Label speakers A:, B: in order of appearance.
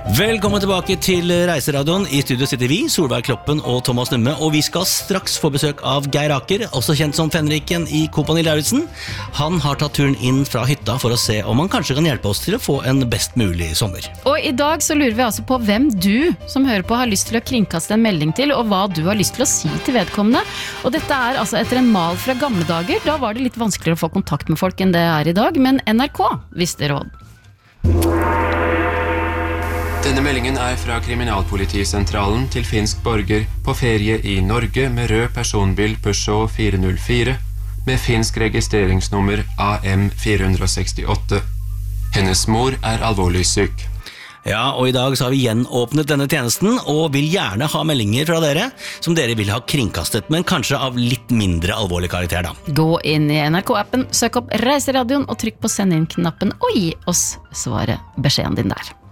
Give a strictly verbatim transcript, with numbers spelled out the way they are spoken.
A: Velkommen tilbake til Reiseradioen. I studio sitter vi, Solveig Kloppen og Thomas Numme, og vi skal straks få besøk av Geir Aker, også kjent som Fenriken i Kompani Lauritzen. Han har tatt turen inn fra hytta for å se om han kanskje kan hjelpe oss til å få en best mulig sommer.
B: Og i dag så lurer vi altså på hvem du som hører på har lyst til å kringkaste en melding til, og hva du har lyst til å si til vedkommende. Og dette er altså etter en mal fra gamle dager. Da var det litt vanskeligere å få kontakt med folk enn det er i dag, men N R K visste råd.
C: Denne meldingen er fra Kriminalpolitisentralen til finsk borger på ferie i Norge med rød personbil Peugeot fire null fire med finsk registreringsnummer A M fire seks åtte. Hennes mor er alvorlig syk.
A: Ja, og i dag så har vi gjenåpnet denne tjenesten og vil gjerne ha meldinger fra dere som dere vil ha kringkastet, men kanskje av litt mindre alvorlig karakter da.
B: Gå inn i N R K-appen, søk opp Reiseradioen og trykk på send inn-knappen og gi oss svaret, beskjeden din der.